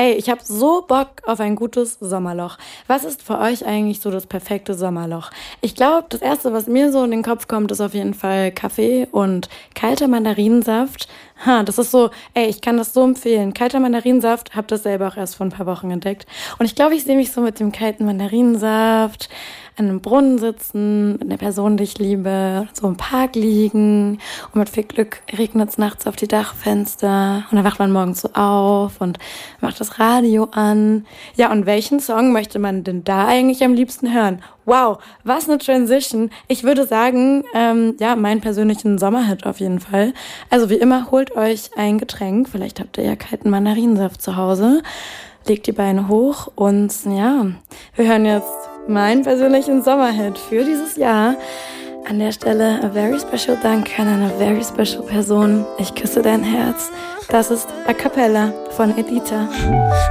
Ey, ich habe so Bock auf ein gutes Sommerloch. Was ist für euch eigentlich so das perfekte Sommerloch? Ich glaube, das Erste, was mir so in den Kopf kommt, ist auf jeden Fall Kaffee und kalter Mandarinensaft. Das ist so, ey, ich kann das so empfehlen. Kalter Mandarinensaft, hab das selber auch erst vor ein paar Wochen entdeckt. Und ich glaube, ich sehe mich so mit dem kalten Mandarinensaft an einem Brunnen sitzen, mit einer Person, die ich liebe, so im Park liegen und mit viel Glück regnet es nachts auf die Dachfenster und dann wacht man morgens so auf und macht das Radio an. Ja, und welchen Song möchte man denn da eigentlich am liebsten hören? Wow, was eine Transition. Ich würde sagen, ja, meinen persönlichen Sommerhit auf jeden Fall. Also wie immer, holt euch ein Getränk. Vielleicht habt ihr ja kalten Mandarinensaft zu Hause. Legt die Beine hoch und ja, wir hören jetzt meinen persönlichen Sommerhit für dieses Jahr. An der Stelle a very special Dank an eine very special Person. Ich küsse dein Herz. Das ist A Cappella von Edita.